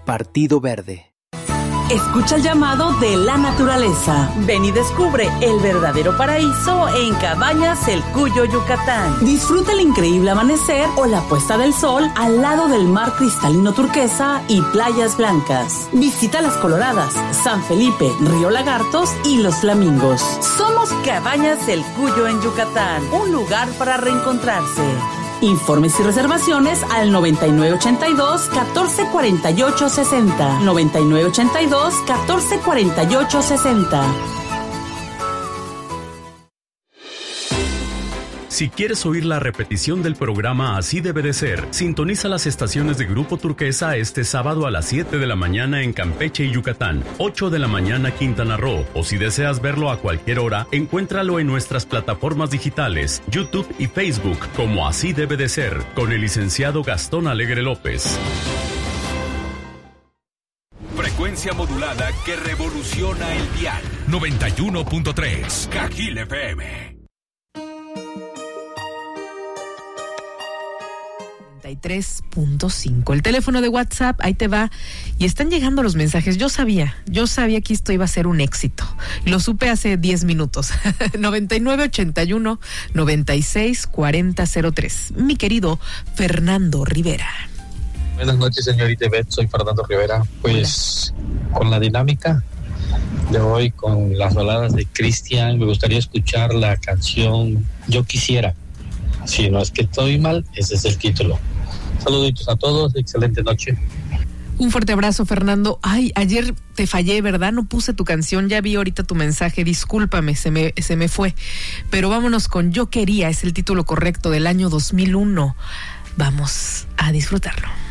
Partido Verde. Escucha el llamado de la naturaleza. Ven y descubre el verdadero paraíso en Cabañas El Cuyo, Yucatán. Disfruta el increíble amanecer o la puesta del sol al lado del mar cristalino turquesa y playas blancas. Visita Las Coloradas, San Felipe, Río Lagartos y Los Flamingos. Somos Cabañas El Cuyo en Yucatán, un lugar para reencontrarse. Informes y reservaciones al 9982-1448-60. 9982-1448-60. Si quieres oír la repetición del programa Así Debe de Ser, sintoniza las estaciones de Grupo Turquesa este sábado a las 7 de la mañana en Campeche y Yucatán, 8 de la mañana Quintana Roo, o si deseas verlo a cualquier hora, encuéntralo en nuestras plataformas digitales, YouTube y Facebook, como Así Debe de Ser, con el licenciado Gastón Alegre López. Frecuencia modulada que revoluciona el dial. 91.3 Cajil FM. 93.5. El teléfono de WhatsApp, ahí te va. Y están llegando los mensajes. Yo sabía que esto iba a ser un éxito. Lo supe hace 10 minutos. 9981-964003. Mi querido Fernando Rivera. Buenas noches, señorita Beth. Soy Fernando Rivera. Pues con la dinámica de hoy, con las baladas de Cristian, me gustaría escuchar la canción Yo Quisiera. Si no es que estoy mal, ese es el título. Saluditos a todos, excelente noche. Un fuerte abrazo, Fernando. Ay, ayer te fallé, ¿verdad? No puse tu canción, ya vi ahorita tu mensaje, discúlpame, se me fue. Pero vámonos con Yo Quería, es el título correcto del año 2001. Vamos a disfrutarlo.